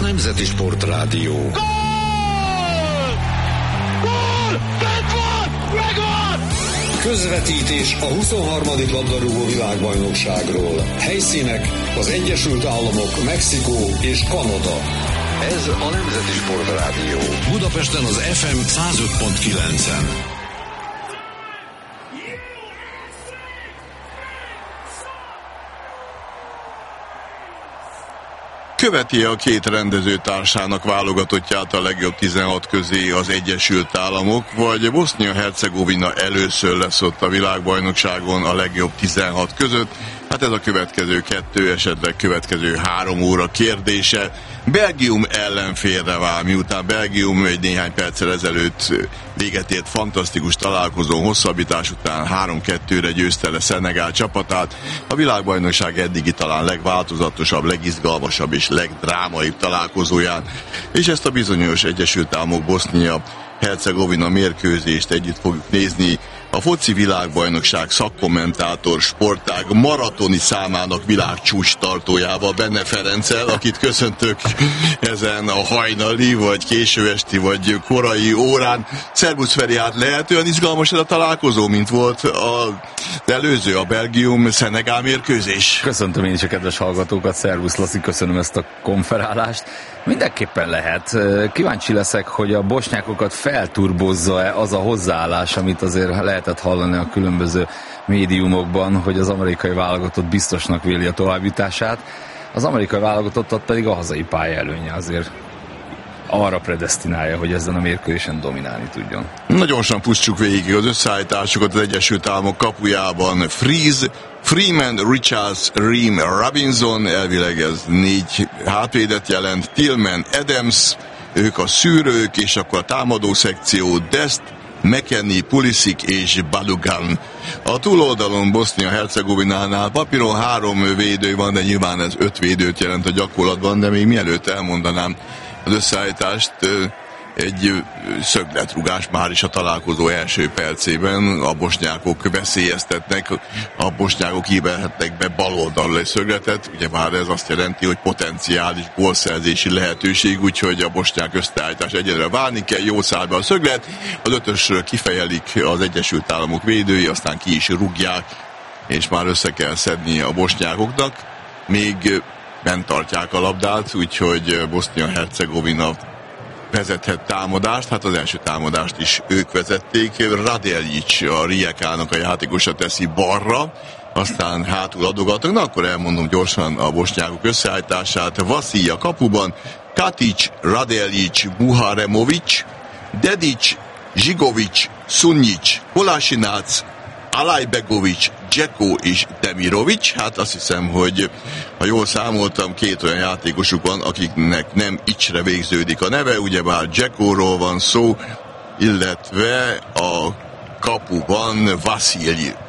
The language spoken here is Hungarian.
Nemzeti Sportrádió. Gól! Gól! Bent van! Megvan! Közvetítés a 23. labdarúgó világbajnokságról. Helyszínek az Egyesült Államok, Mexikó és Kanada. Ez a Nemzeti Sportrádió. Budapesten az FM 105.9-en. Követi a két rendezőtársának válogatottját a legjobb 16 közé az Egyesült Államok, vagy Bosznia-Hercegovina először lesz ott a világbajnokságon a legjobb 16 között? Hát ez a következő 2, esetleg következő 3 óra kérdése. Belgium ellen félrevál, miután Belgium egy néhány perccel ezelőtt véget ért fantasztikus találkozón, hosszabbítás után 3-2-re győzte le Szenegál csapatát. A világbajnokság eddigi talán legváltozatosabb, legizgalmasabb és legdrámaibb találkozóján. És ezt a bizonyos Egyesült Államok Bosznia-Hercegovina mérkőzést együtt fogjuk nézni a foci világbajnokság szakkommentátor sportág maratoni számának világcsúcs tartójával, Benne Ferenccel, akit köszöntök ezen a hajnali, vagy késő esti, vagy korai órán. Szervusz Feri, hát lehet olyan izgalmas ez a találkozó, mint volt az előző, a Belgium-Szenegál mérkőzés? Köszöntöm én is a kedves hallgatókat, szervusz Laci, köszönöm ezt a konferálást. Mindenképpen lehet. Kíváncsi leszek, hogy a bosnyákokat felturbozza-e az a hozzáállás, amit azért lehetett hallani a különböző médiumokban, hogy az amerikai válogatott biztosnak véli a továbbjutását. Az amerikai válogatottat pedig a hazai pálya előnye azért arra predesztinálja, hogy ezen a mérkőzésen dominálni tudjon. Nagyon gyorsan pusztsuk végig az összeállításokat az Egyesült Államok kapujában. Freeman, Richards, Ream, Robinson, elvileg ez 4 hátvédet jelent, Tillman, Adams, ők a szűrők, és akkor a támadó szekció Dest, McKennie, Pulisic és Balogun. A túloldalon Bosznia-Hercegovinánál papíron 3 védő van, de nyilván ez 5 védőt jelent a gyakorlatban, de még mielőtt elmondanám az összeállítást, egy szögletrugás már is a találkozó első percében. A bosnyákok veszélyeztetnek, a bosnyákok hívhatnak be baloldalra egy szögletet, ugye már ez azt jelenti, hogy potenciális gólszerzési lehetőség, úgyhogy a bosnyák összeállítás egyedre válni kell, jó száll be a szöglet, az 5-ösről kifejelik az Egyesült Államok védői, aztán ki is rúgják, és már össze kell szedni a bosnyákoknak, még bent tartják a labdát, úgyhogy Bosznia-Hercegovina vezethet támadást, hát az első támadást is ők vezették. Radeljic, a Rijekának a játékosa teszi balra, aztán hátul adogatnak. Na akkor elmondom gyorsan a bosnyákok összeállítását. Vasili a kapuban, Katic, Radeljic, Muharemovic, Dedic, Zsigovic, Sunjic, Kolasinac, Alajbegovic, Dzeko és Demirovic. Hát azt hiszem, hogy ha jól számoltam, 2 olyan játékosuk van, akiknek nem icsre végződik a neve, ugyebár Dzekóról van szó, illetve a kapuban Vasili